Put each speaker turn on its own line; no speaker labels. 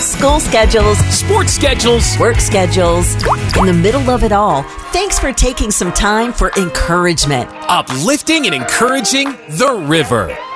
school schedules,
sports schedules,
work schedules. In the middle of it all, thanks for taking some time for encouragement.
Uplifting and encouraging the river.